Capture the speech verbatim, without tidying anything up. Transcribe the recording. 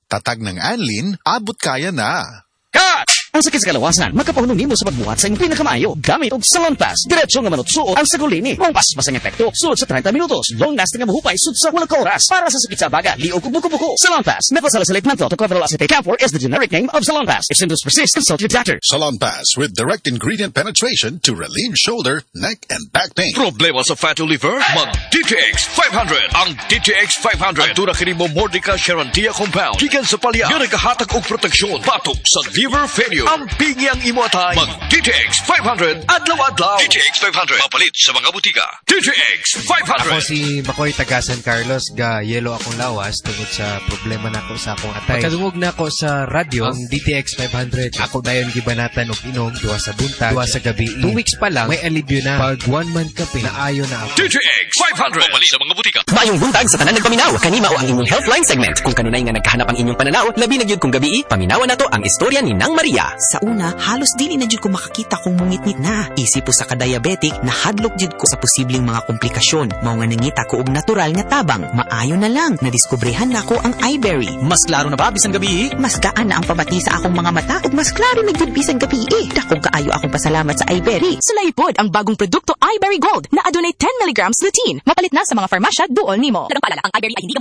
Tatag ng Anlin, abot kaya na. Cut! Ang sakit sa kalawasan, magkapahulong nimo sa pagbuhat sa imong pinakamaayo. Gamit og Salon Pass. Diretso nga manutsuot ang sagulini. Mong pas-pas ang epekto. Suot sa thirty minutos. Long-lasting nga mahupay sud sa walang oras. Para sa sakit sa baga, liog ug buko-buko. Salon Pass. Methylsalicylate menthol tocopherol acetate camphor is the generic name of Salon Pass. If symptoms persist, consult your doctor. Salon Pass with direct ingredient penetration to relieve shoulder, neck, and back pain. Problema sa fatty liver? Mag-D T X five hundred. Ang D T X five hundred. Ang kini mo Mordica Charantia compound. Gikan sa palya. Nga nagahatag og proteksyon patok sa liver failure. Ang pingyang imo atay. Mag-D T X five hundred. Adlaw-adlaw. D T X five hundred. Mapalit sa mga butika. D T X five hundred. Ako si Makoy taga San Carlos. Ga yelo akong lawas tungod sa problema nako sa akong atay. Pagkadungog na ako sa radyo, ang D T X five hundred. Ako dayon gibanatan og inom duwa sa buntag, duwa sa gabi. Two weeks pa lang may alibyo na. Pag one month kape naayo na ako. D T X five hundred. Mapalit sa mga butika. Mayong buntag sa tanan nagpaminaw. Kanima o ang inyong Healthline segment. Kung kanunay nga nagkahanap ang inyong pananaw, labi na gyud kung gabi, paminawan nato ang istorya ni Nang Maria. Sa una, halos dili na jud ko makakita kung mungit-ngit na. Isip po sa ka-diabetic, nahadlok jud ko sa posibleng mga komplikasyon. Mao nga nangita ko og natural nga tabang. Maayo na lang, nadiskubrehan na ko ang iBerry. Mas klaro na ba bisan gabi? Mas gaan na ang pamati sa akong mga mata ug mas klaro na jud bisan gabi. Dakong kaayo akong pasalamat sa iBerry. Sulaipod ang bagong produkto iBerry Gold na adunay ten milligrams lutein. Mapalit na sa mga farmasya duol nimo. Ang iBerry ay hindi